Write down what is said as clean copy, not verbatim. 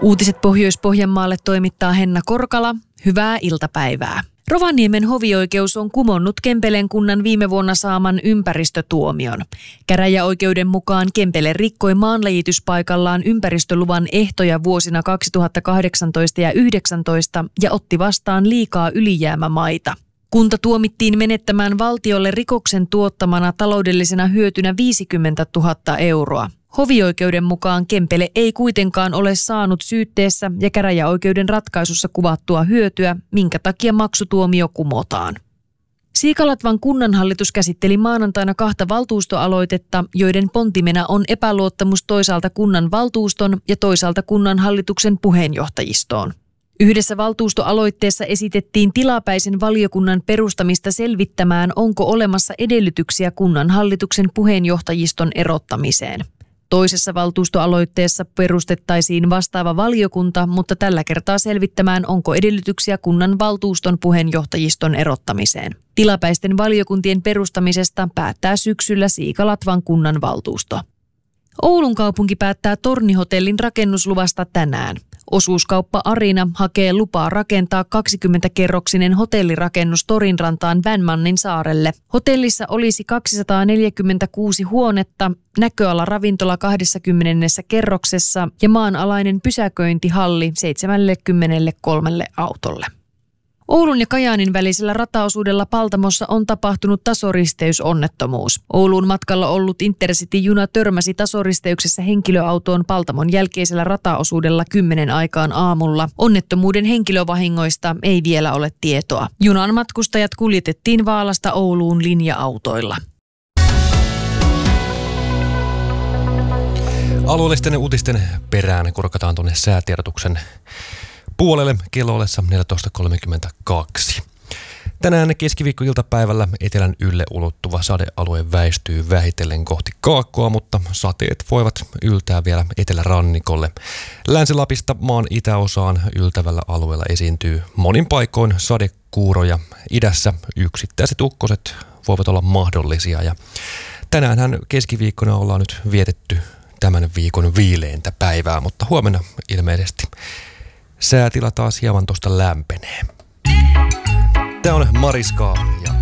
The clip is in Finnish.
Uutiset Pohjois-Pohjanmaalle toimittaa Henna Korkala. Hyvää iltapäivää. Rovaniemen hovioikeus on kumonnut Kempeleen kunnan viime vuonna saaman ympäristötuomion. Käräjäoikeuden mukaan Kempele rikkoi maanläjityspaikallaan ympäristöluvan ehtoja vuosina 2018 ja 2019 ja otti vastaan liikaa ylijäämämaita. Kunta tuomittiin menettämään valtiolle rikoksen tuottamana taloudellisena hyötynä 50 000 euroa. Hovioikeuden mukaan Kempele ei kuitenkaan ole saanut syytteessä ja käräjäoikeuden ratkaisussa kuvattua hyötyä, minkä takia maksutuomio kumotaan. Siikalatvan kunnanhallitus käsitteli maanantaina 2 valtuustoaloitetta, joiden pontimena on epäluottamus toisaalta kunnan valtuuston ja toisaalta kunnanhallituksen puheenjohtajistoon. Yhdessä valtuustoaloitteessa esitettiin tilapäisen valiokunnan perustamista selvittämään, onko olemassa edellytyksiä kunnanhallituksen puheenjohtajiston erottamiseen. Toisessa valtuustoaloitteessa perustettaisiin vastaava valiokunta, mutta tällä kertaa selvittämään, onko edellytyksiä kunnan valtuuston puheenjohtajiston erottamiseen. Tilapäisten valiokuntien perustamisesta päättää syksyllä Siikalatvan kunnanvaltuusto. Oulun kaupunki päättää Tornihotellin rakennusluvasta tänään. Osuuskauppa Arina hakee lupaa rakentaa 20-kerroksinen hotellirakennus Torinrantaan Vänmannin saarelle. Hotellissa olisi 246 huonetta, näköala ravintola 20 kerroksessa ja maanalainen pysäköintihalli 73 autolle. Oulun ja Kajaanin välisellä rataosuudella Paltamossa on tapahtunut tasoristeysonnettomuus. Ouluun matkalla ollut Intercity-juna törmäsi tasoristeyksessä henkilöautoon Paltamon jälkeisellä rataosuudella 10 aikaan aamulla. Onnettomuuden henkilövahingoista ei vielä ole tietoa. Junan matkustajat kuljetettiin Vaalasta Ouluun linja-autoilla. Alueellisten uutisten perään korkataan tuonne säätiedotuksen puolelle kello ollessa 14.32. Tänään keskiviikkoiltapäivällä etelän ylle ulottuva sadealue väistyy vähitellen kohti kaakkoa, mutta sateet voivat yltää vielä etelärannikolle. Länsi-Lapista maan itäosaan yltävällä alueella esiintyy monin paikoin sadekuuroja. Idässä yksittäiset ukkoset voivat olla mahdollisia ja tänäänhän keskiviikkona ollaan nyt vietetty tämän viikon viileintä päivää, mutta huomenna ilmeisesti säätila taas hieman tuosta lämpenee. Tämä on Mariska ja